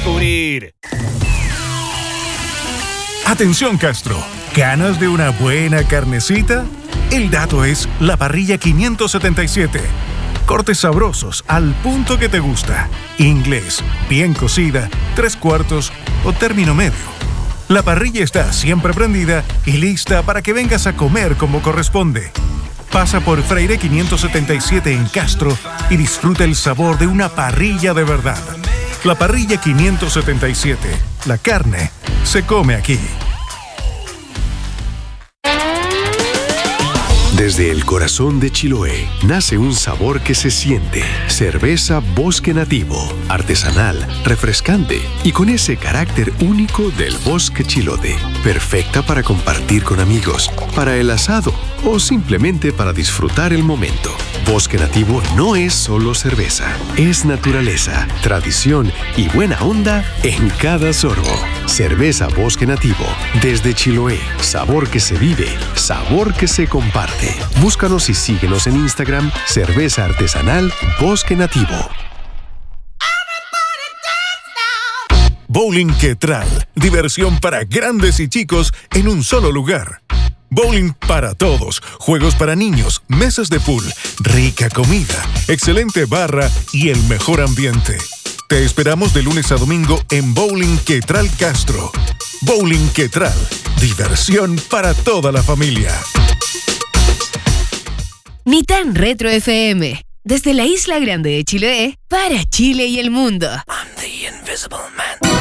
descubrir. Atención Castro, ¿ganas de una buena carnecita? El dato es la parrilla 577. Cortes sabrosos al punto que te gusta. Inglés, bien cocida, 3/4 o término medio. La parrilla está siempre prendida y lista para que vengas a comer como corresponde. Pasa por Freire 577 en Castro y disfruta el sabor de una parrilla de verdad. La parrilla 577. La carne se come aquí. Desde el corazón de Chiloé nace un sabor que se siente. Cerveza Bosque Nativo, artesanal, refrescante y con ese carácter único del bosque chilote. Perfecta para compartir con amigos, para el asado o simplemente para disfrutar el momento. Bosque Nativo no es solo cerveza, es naturaleza, tradición y buena onda en cada sorbo. Cerveza Bosque Nativo, desde Chiloé, sabor que se vive, sabor que se comparte. Búscanos y síguenos en Instagram, Cerveza Artesanal Bosque Nativo. Bowling Quetral, diversión para grandes y chicos en un solo lugar. Bowling para todos, juegos para niños, mesas de pool, rica comida, excelente barra y el mejor ambiente. Te esperamos de lunes a domingo en Bowling Quetral Castro. Bowling Quetral, diversión para toda la familia. Ni tan retro FM, desde la Isla Grande de Chiloé para Chile y el mundo. I'm the Invisible Man.